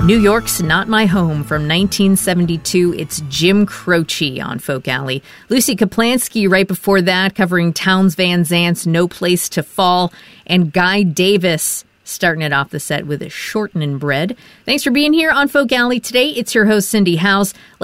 New York's Not My Home from 1972. It's Jim Croce on Folk Alley. Lucy Kaplansky right before that, covering Townes Van Zant's No Place to Fall. And Guy Davis starting it off the set with a Shortening Bread. Thanks for being here on Folk Alley today. It's your host, Cindy Howes.